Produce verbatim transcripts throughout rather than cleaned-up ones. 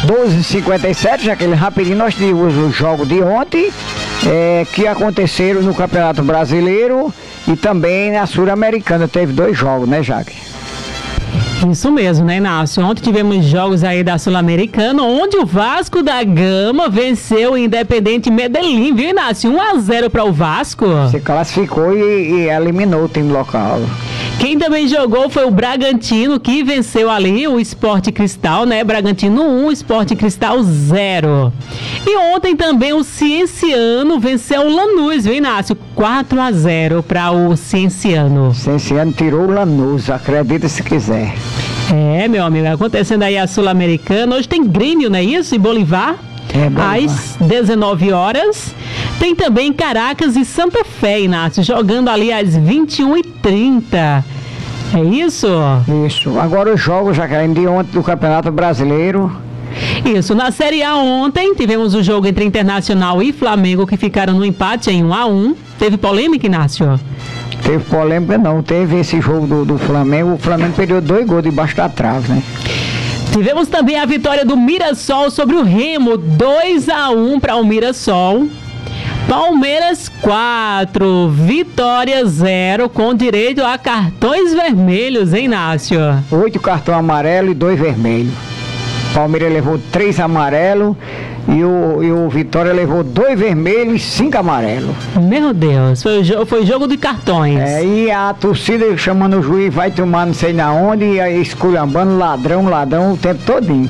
doze e cinquenta e sete, Jaqueline, rapidinho, nós tivemos os jogos de ontem, é, que aconteceram no Campeonato Brasileiro e também na Sul-Americana. Teve dois jogos, né, Jaque? Isso mesmo, né, Inácio? Ontem tivemos jogos aí da Sul-Americana, onde o Vasco da Gama venceu o Independente Medellín, viu, Inácio? um a zero para o Vasco. Se classificou e, e eliminou o time local. Quem também jogou foi o Bragantino, que venceu ali o Sport Cristal, né? Bragantino um, Sport Cristal zero. E ontem também o Cienciano venceu o Lanús, viu, Inácio? quatro a zero para o Cienciano. Cienciano tirou o Lanús, acredita se quiser. É, meu amigo, acontecendo aí a Sul-Americana. Hoje tem Grêmio, não é isso? E Bolivar? É, Bolivar. Às dezenove horas. Tem também Caracas e Santa Fé, Inácio, jogando ali às vinte e uma e trinta. É isso? Isso. Agora os jogos, Jaqueline, de ontem do Campeonato Brasileiro. Isso. Na Série A ontem tivemos o jogo entre Internacional e Flamengo, que ficaram no empate em um a um. Teve polêmica, Inácio? Teve polêmica não, teve esse jogo do, do Flamengo. O Flamengo perdeu dois gols debaixo da trave, né? Tivemos também a vitória do Mirassol sobre o Remo, dois a um para o Mirassol. Palmeiras quatro, Vitória zero, com direito a cartões vermelhos, hein, Inácio? Oito cartões amarelos e dois vermelhos. Palmeiras levou três amarelos e o, e o Vitória levou dois vermelhos e cinco amarelos. Meu Deus, foi, o jo- foi jogo de cartões. É, e a torcida chamando o juiz, vai tomar não sei na onde, e aí esculhambando ladrão, ladrão o tempo todinho.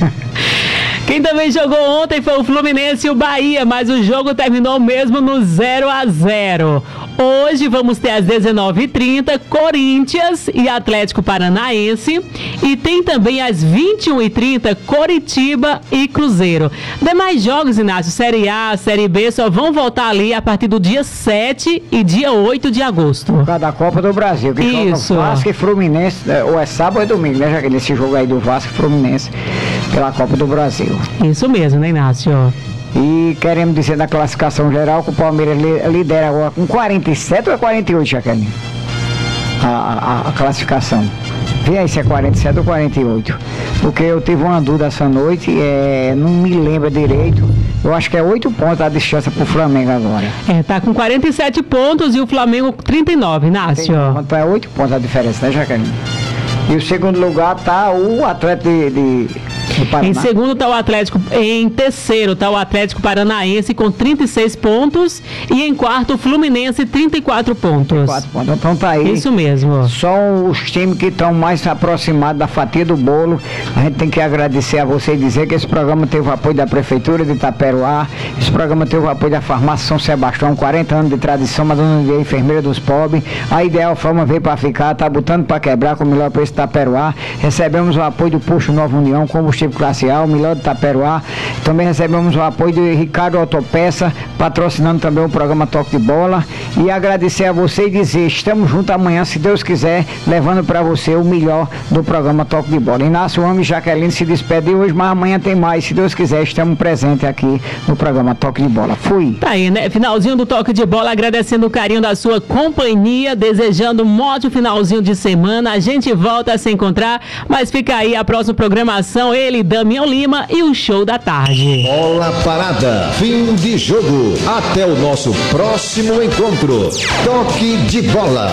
Quem também jogou ontem foi o Fluminense e o Bahia, mas o jogo terminou mesmo no zero a zero. Hoje vamos ter às dezenove e trinta Corinthians e Atlético Paranaense, e tem também às vinte e uma e trinta Coritiba e Cruzeiro. Demais jogos, Inácio, Série A, Série B, só vão voltar ali a partir do dia sete e dia oito de agosto. Por causa da Copa do Brasil, que Isso. joga Vasco e Fluminense, ou é sábado ou é domingo, né, já que nesse jogo aí do Vasco e Fluminense pela Copa do Brasil. Isso mesmo, né, Inácio? E queremos dizer na classificação geral que o Palmeiras li- lidera agora com quarenta e sete ou é quarenta e oito, Jaqueline? A, a, a classificação. Vê aí se é quarenta e sete ou quarenta e oito. Porque eu tive uma dúvida essa noite, é, não me lembro direito. Eu acho que é oito pontos a distância pro Flamengo agora. É, tá com quarenta e sete pontos e o Flamengo com trinta e nove, Inácio. Então é oito pontos a diferença, né, Jaqueline? E o segundo lugar tá o Atlético de, de, do Paraná. Em segundo está o Atlético, em terceiro está o Atlético Paranaense com trinta e seis pontos e em quarto o Fluminense trinta e quatro pontos. Quatro pontos. Então tá aí. Isso mesmo. Só os times que estão mais aproximados da fatia do bolo. A gente tem que agradecer a você e dizer que esse programa teve o apoio da Prefeitura de Itaperuá. Esse programa teve o apoio da Farmácia São Sebastião, quarenta anos de tradição, Madonna de Enfermeira dos Pobres. A Ideal Forma veio para ficar, tá botando para quebrar com o melhor preço de Itaperuá. Recebemos o apoio do Posto Nova União, combustível classe A, o melhor de Itaperuá. Também recebemos o apoio de Ricardo Autopeça, patrocinando também o programa Toque de Bola. E agradecer a você e dizer, estamos juntos amanhã, se Deus quiser, levando para você o melhor do programa Toque de Bola. Inácio Homem e Jaqueline se despedem hoje, mas amanhã tem mais. Se Deus quiser, estamos presentes aqui no programa Toque de Bola. Fui. Tá aí, né? Finalzinho do Toque de Bola, agradecendo o carinho da sua companhia, desejando um ótimo finalzinho de semana. A gente volta a se encontrar, mas fica aí a próxima programação, ele, Damião Lima e o Show da Tarde. Bola parada, fim de jogo. Até o nosso próximo encontro. Toque de bola.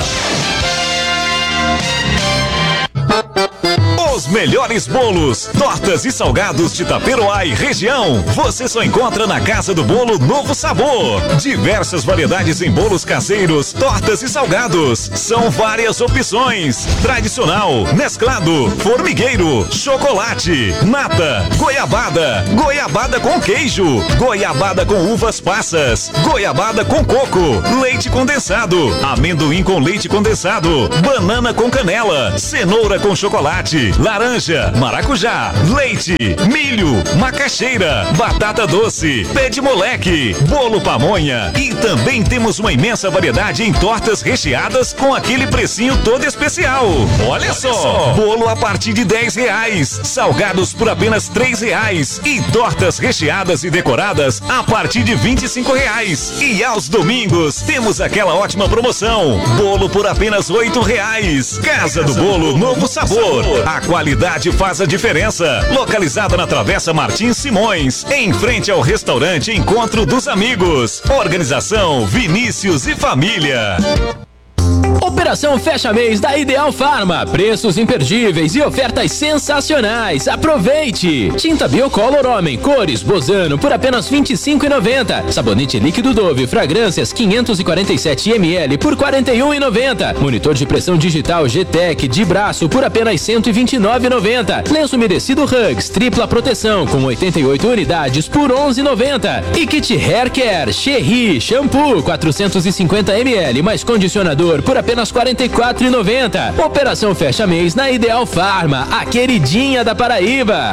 Os melhores bolos, tortas e salgados de Itaperuá e região, você só encontra na Casa do Bolo Novo Sabor. Diversas variedades em bolos caseiros, tortas e salgados. São várias opções: tradicional, mesclado, formigueiro, chocolate, nata, goiabada, goiabada com queijo, goiabada com uvas passas, goiabada com coco, leite condensado, amendoim com leite condensado, banana com canela, cenoura com chocolate, laranja, maracujá, leite, milho, macaxeira, batata doce, pé de moleque, bolo pamonha, e também temos uma imensa variedade em tortas recheadas com aquele precinho todo especial. Olha só, bolo a partir de dez reais, salgados por apenas três reais e tortas recheadas e decoradas a partir de vinte e cinco reais. E aos domingos temos aquela ótima promoção, bolo por apenas oito reais. Casa do Bolo Novo Sabor, a qualidade Qualidade faz a diferença. Localizada na Travessa Martins Simões, em frente ao restaurante Encontro dos Amigos. Organização Vinícius e Família. Operação Fecha Mês da Ideal Farma. Preços imperdíveis e ofertas sensacionais. Aproveite! Tinta Biocolor Homem, cores Bozano por apenas vinte e cinco reais e noventa centavos. Sabonete líquido Dove, fragrâncias quinhentos e quarenta e sete mililitros por quarenta e um reais e noventa centavos. Monitor de pressão digital G-Tech de braço por apenas cento e vinte e nove reais e noventa centavos. Lenço umedecido Hugs, tripla proteção com oitenta e oito unidades por onze reais e noventa centavos. E kit Hair Care Cherry Shampoo quatrocentos e cinquenta mililitros mais condicionador por apenas quarenta e quatro reais e noventa centavos. Operação Fecha Mês na Ideal Farma, a queridinha da Paraíba.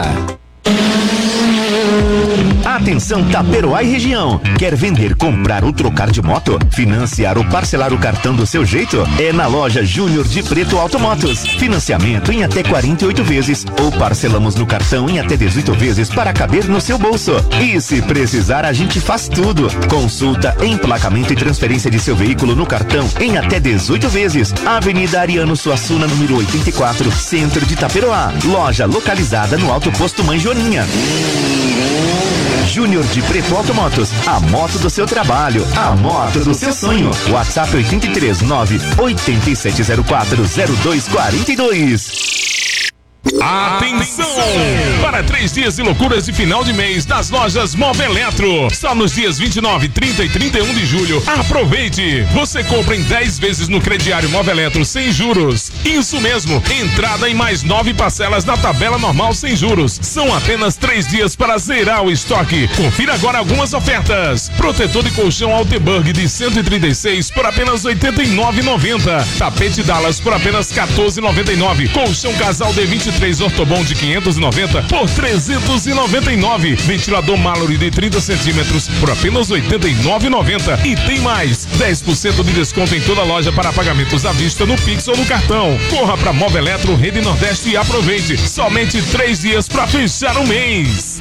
Atenção Taperoá e região. Quer vender, comprar ou trocar de moto? Financiar ou parcelar o cartão do seu jeito? É na loja Júnior de Preto Automotos. Financiamento em até quarenta e oito vezes ou parcelamos no cartão em até dezoito vezes para caber no seu bolso. E se precisar, a gente faz tudo. Consulta, emplacamento e transferência de seu veículo no cartão em até dezoito vezes. Avenida Ariano Suassuna, número oitenta e quatro, Centro de Taperoá. Loja localizada no Alto Posto Mãe Joaninha. Júnior de Preto Automotos, a moto do seu trabalho, a moto do seu sonho. WhatsApp oito três nove, oito sete zero quatro, zero dois quatro dois. Atenção! Para três dias de loucuras de final de mês das lojas Moveletro. Só nos dias vinte e nove, trinta e trinta e um de julho. Aproveite! Você compra em dez vezes no crediário Moveletro sem juros. Isso mesmo, entrada em mais nove parcelas na tabela normal sem juros. São apenas três dias para zerar o estoque. Confira agora algumas ofertas. Protetor de colchão Altenburg de cento e trinta e seis por apenas oitenta e nove reais e noventa centavos. Tapete Dallas por apenas quatorze reais e noventa e nove centavos. Colchão Casal D vinte e três Ortobon de quinhentos e noventa por trezentos e noventa e nove. Ventilador Mallory de trinta centímetros por apenas oitenta e nove reais e noventa centavos. E tem mais, dez por cento de desconto em toda a loja para pagamentos à vista no Pix ou no cartão. Corra para Moveletro Rede Nordeste e aproveite. Somente três dias para fechar o mês.